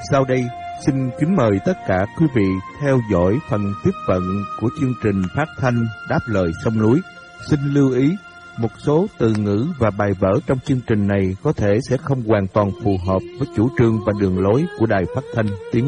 Sau đây, xin kính mời tất cả quý vị theo dõi phần tiếp vận của chương trình phát thanh Đáp lời sông núi. Xin lưu ý, một số từ ngữ và bài vở trong chương trình này có thể sẽ không hoàn toàn phù hợp với chủ trương và đường lối của Đài Phát thanh Tiếng